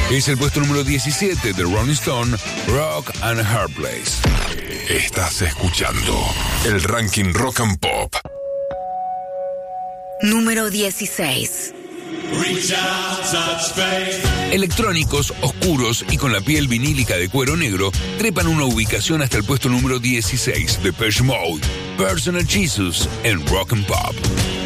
Es el puesto número 17 de Rolling Stone, Rock and a Hard Place. Estás escuchando el ranking Rock and Pop. Número 16. Electrónicos, oscuros y con la piel vinílica de cuero negro trepan una ubicación hasta el puesto número 16 de Depeche Mode, Personal Jesus en Rock and Pop.